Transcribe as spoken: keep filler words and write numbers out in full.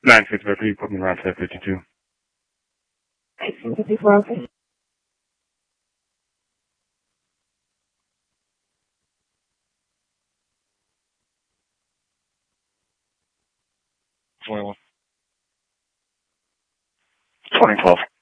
nine six, can you put me around ten fifty-two? ten fifty-four, okay. twenty-one. twenty twelve.